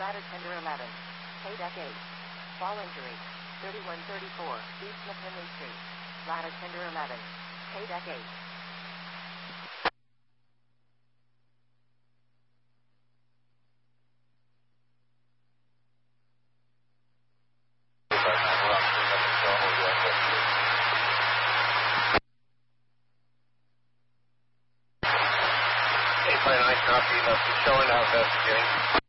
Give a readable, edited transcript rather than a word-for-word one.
Ladder Tender 11. K-Deck 8. Fall injury. 3134 East McKinley Street. Ladder Tender 11. K-Deck 8. Copy, showing out investigating.